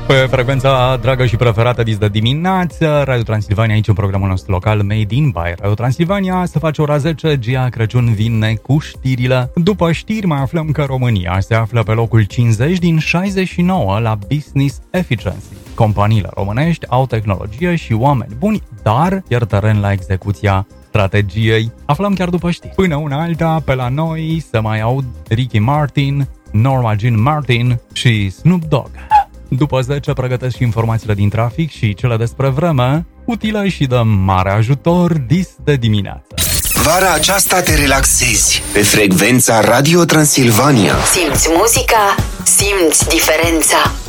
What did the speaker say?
Pe frecvența dragă și preferată de dimineață, Radio Transilvania, aici în programul nostru local Made in by Radio Transilvania. Se face ora 10, Gia Crăciun vine cu știrile. După știri mai aflăm că România se află pe locul 50 din 69 la Business Efficiency. Companiile românești au tehnologie și oameni buni, dar pierd teren la execuția strategiei. Aflăm chiar după știri. Până una alta, pe la noi se mai aud Ricky Martin, Norma Jean Martin și Snoop Dogg. După 10 pregătesc și informațiile din trafic și cele despre vreme, utile și de mare ajutor dis de dimineață. Vara aceasta te relaxezi pe frecvența Radio Transilvania. Simți muzica, simți diferența.